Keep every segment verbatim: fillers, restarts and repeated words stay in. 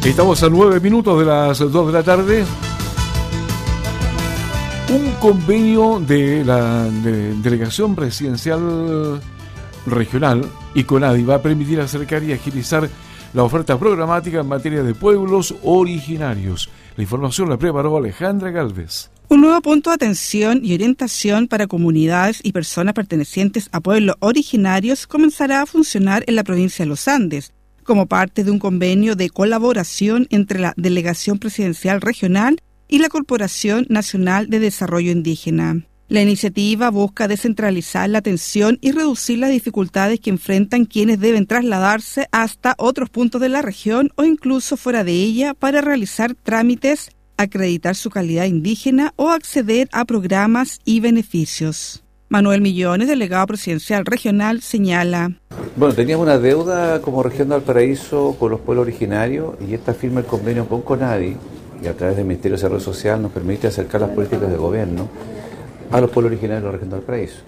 Estamos a nueve minutos de las dos de la tarde. Un convenio de la de, Delegación Presidencial Regional y CONADI va a permitir acercar y agilizar la oferta programática en materia de pueblos originarios. La información la preparó Alejandra Galvez. Un nuevo punto de atención y orientación para comunidades y personas pertenecientes a pueblos originarios comenzará a funcionar en la provincia de Los Andes, como parte de un convenio de colaboración entre la Delegación Presidencial Regional y la Corporación Nacional de Desarrollo Indígena. La iniciativa busca descentralizar la atención y reducir las dificultades que enfrentan quienes deben trasladarse hasta otros puntos de la región o incluso fuera de ella para realizar trámites, acreditar su calidad indígena o acceder a programas y beneficios. Manuel Millones, delegado presidencial regional, señala: Bueno, teníamos una deuda como región de Valparaíso con los pueblos originarios y esta firma el convenio con CONADI y a través del Ministerio de Desarrollo Social nos permite acercar las políticas de gobierno a los pueblos originarios de la región de Valparaíso.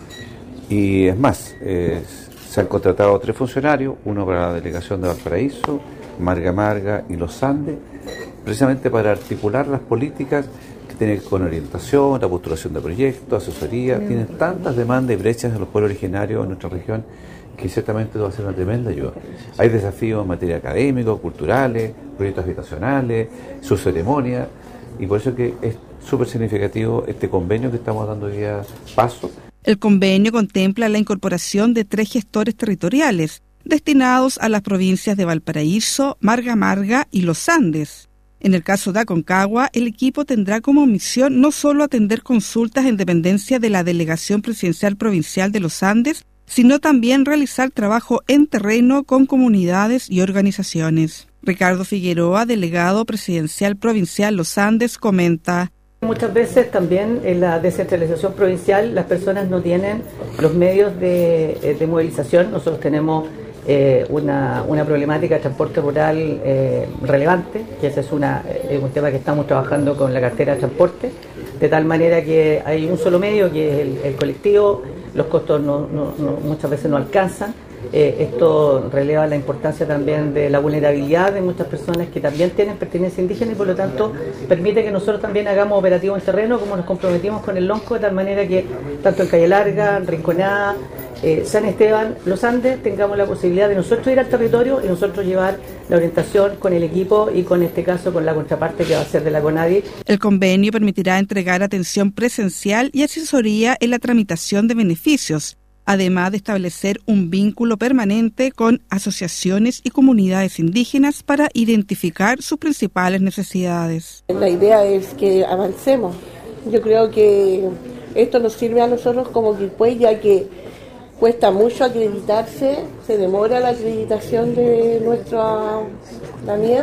Y es más, eh, se han contratado tres funcionarios, uno para la delegación de Valparaíso, Marga Marga y Los Andes, precisamente para articular las políticas que tienen que ver con orientación, la postulación de proyectos, asesoría. Tienen tantas demandas y brechas de los pueblos originarios en nuestra región que ciertamente va a ser una tremenda ayuda. Hay desafíos en materia académica, culturales, proyectos habitacionales, su ceremonia, y por eso que es súper significativo este convenio que estamos dando hoy día paso. El convenio contempla la incorporación de tres gestores territoriales destinados a las provincias de Valparaíso, Marga Marga y Los Andes. En el caso de Aconcagua, el equipo tendrá como misión no solo atender consultas en dependencia de la Delegación Presidencial Provincial de Los Andes, sino también realizar trabajo en terreno con comunidades y organizaciones. Ricardo Figueroa, delegado presidencial provincial Los Andes, comenta: Muchas veces también en la descentralización provincial las personas no tienen los medios de, de movilización. Nosotros tenemos eh, una, una problemática de transporte rural eh, relevante, que ese es una, eh, un tema que estamos trabajando con la cartera de transporte, de tal manera que hay un solo medio, que es el, el colectivo. Los costos no, no, no, muchas veces no alcanzan. Eh, esto releva la importancia también de la vulnerabilidad de muchas personas que también tienen pertenencia indígena y por lo tanto permite que nosotros también hagamos operativos en terreno, como nos comprometimos con el LONCO, de tal manera que tanto en Calle Larga, Rinconada, eh, San Esteban, Los Andes, tengamos la posibilidad de nosotros ir al territorio y nosotros llevar la orientación con el equipo y con este caso con la contraparte que va a ser de la CONADI. El convenio permitirá entregar atención presencial y asesoría en la tramitación de beneficios, además de establecer un vínculo permanente con asociaciones y comunidades indígenas para identificar sus principales necesidades. La idea es que avancemos. Yo creo que esto nos sirve a nosotros como Quilpué, ya que cuesta mucho acreditarse, se demora la acreditación de nuestra también,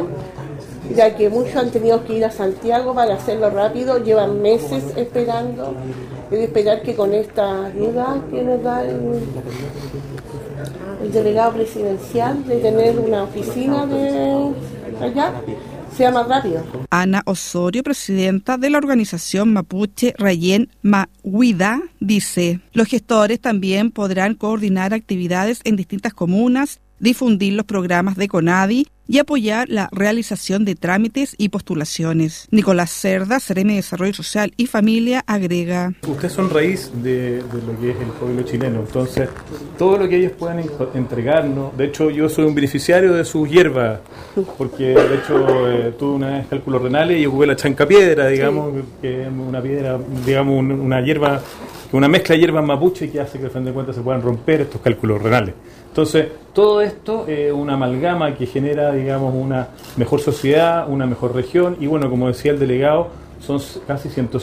ya que muchos han tenido que ir a Santiago para hacerlo rápido, llevan meses esperando. Es de esperar que con esta ayuda que nos da el, el delegado presidencial de tener una oficina de allá sea más rápido. Ana Osorio, presidenta de la organización mapuche Rayén Mahuida, dice: los gestores también podrán coordinar actividades en distintas comunas, difundir los programas de CONADI y apoyar la realización de trámites y postulaciones. Nicolás Cerda, Seremi de Desarrollo Social y Familia, agrega: ustedes son raíz de, de lo que es el pueblo chileno, entonces todo lo que ellos puedan entregarnos, de hecho yo soy un beneficiario de su hierba, porque de hecho eh, tuve una vez cálculos renales y ocupé la chanca piedra, digamos, sí, que es una piedra, digamos, una hierba, una mezcla de hierbas mapuche que hace que al fin de cuentas se puedan romper estos cálculos renales. Entonces, todo esto es eh, una amalgama que genera, digamos, una mejor sociedad, una mejor región y, bueno, como decía el delegado, son casi ciento